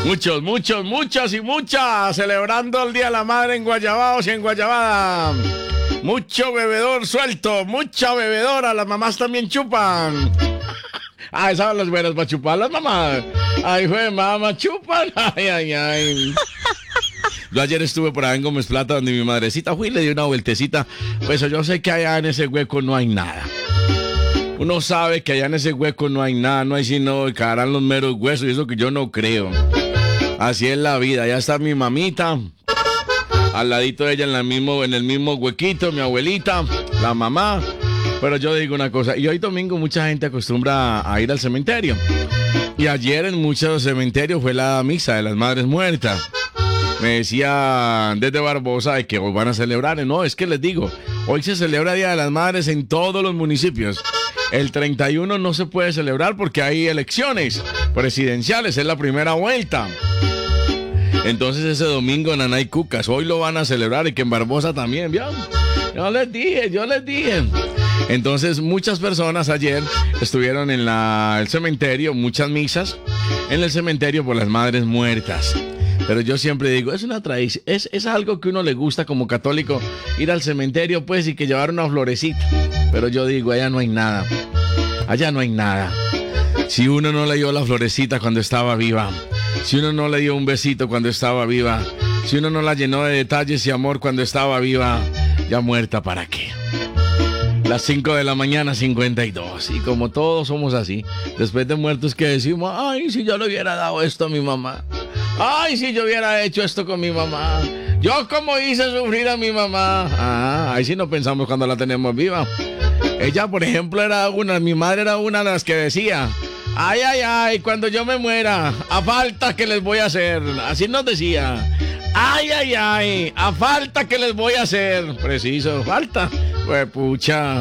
Muchas y muchas celebrando el Día de la Madre en Guayabados y en Guayabada. Mucho bebedor suelto, mucha bebedora, las mamás también chupan. Ah, esas son las buenas para chupar las mamás. Ay, fue mamá, chupan. Ay. Yo ayer estuve por allá en Gómez Plata donde mi madrecita fui y le di una vueltecita. Pues yo sé que allá en ese hueco no hay nada. Uno sabe que allá en ese hueco no hay nada, no hay sino que harán los meros huesos y eso que yo no creo. Así es la vida, allá está mi mamita, al ladito de ella en el mismo huequito, mi abuelita, la mamá. Pero yo digo una cosa, y hoy domingo mucha gente acostumbra a ir al cementerio. Y ayer en muchos cementerios fue la misa de las madres muertas. Me decía desde Barbosa de que hoy van a celebrar. No, es que les digo, hoy se celebra Día de las Madres en todos los municipios. El 31 no se puede celebrar porque hay elecciones presidenciales, es la primera vuelta. Entonces ese domingo Nanay Cucas, hoy lo van a celebrar y que en Barbosa también, ¿vio? Yo les dije. Entonces muchas personas ayer estuvieron en el cementerio, muchas misas en el cementerio por las madres muertas. Pero yo siempre digo, es una tradición, es algo que uno le gusta como católico, ir al cementerio pues y que llevar una florecita. Pero yo digo, allá no hay nada. Si uno no le dio la florecita cuando estaba viva, si uno no le dio un besito cuando estaba viva, si uno no la llenó de detalles y amor cuando estaba viva, ya muerta, ¿para qué? Las 5 de la mañana, 52. Y como todos somos así, después de muertos que decimos, ay, si yo le hubiera dado esto a mi mamá. Ay, si yo hubiera hecho esto con mi mamá. Yo como hice sufrir a mi mamá. Ahí sí no pensamos cuando la tenemos viva. Ella, por ejemplo, mi madre era una de las que decía, ay, cuando yo me muera, a falta que les voy a hacer. Así nos decía. Ay, a falta que les voy a hacer. Preciso, falta. Pues pucha.